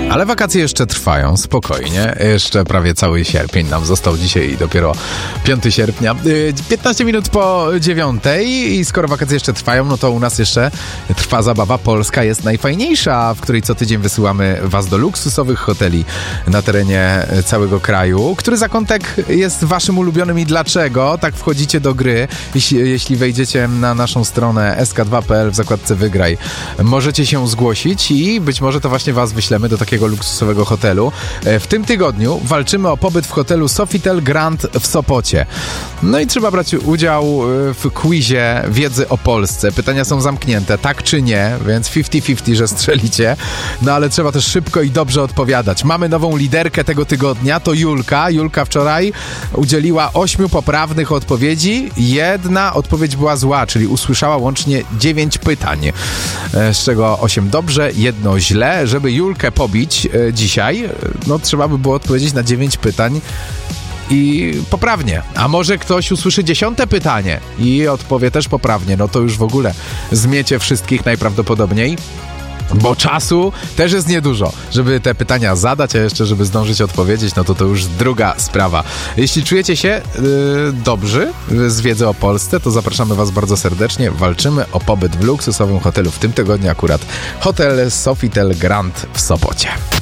Ale wakacje jeszcze trwają, spokojnie. Jeszcze prawie cały sierpień nam został, dzisiaj dopiero 5 sierpnia. 15 minut po 9 i skoro wakacje jeszcze trwają, no to u nas jeszcze trwa zabawa Polska jest najfajniejsza, w której co tydzień wysyłamy was do luksusowych hoteli na terenie całego kraju. Który zakątek jest waszym ulubionym i dlaczego? Tak wchodzicie do gry. Jeśli wejdziecie na naszą stronę sk2.pl w zakładce Wygraj, możecie się zgłosić i być może to właśnie was wyślemy do takiego luksusowego hotelu. W tym tygodniu walczymy o pobyt w hotelu Sofitel Grand w Sopocie. No i trzeba brać udział w quizie wiedzy o Polsce. Pytania są zamknięte, tak czy nie, więc 50-50, że strzelicie. No ale trzeba też szybko i dobrze odpowiadać. Mamy nową liderkę tego tygodnia, to Julka. Julka wczoraj udzieliła 8 poprawnych odpowiedzi. Jedna odpowiedź była zła, czyli usłyszała łącznie 9 pytań, z czego 8 dobrze, 1 źle. Żeby Julkę pobić dzisiaj, no trzeba by było odpowiedzieć na 9 pytań i poprawnie. A może ktoś usłyszy 10 pytanie i odpowie też poprawnie, no to już w ogóle zmiecie wszystkich najprawdopodobniej. Bo czasu też jest niedużo, żeby te pytania zadać, a jeszcze żeby zdążyć odpowiedzieć, no to już druga sprawa. Jeśli czujecie się dobrzy z wiedzy o Polsce, to zapraszamy was bardzo serdecznie. Walczymy o pobyt w luksusowym hotelu. W tym tygodniu akurat hotel Sofitel Grand w Sopocie.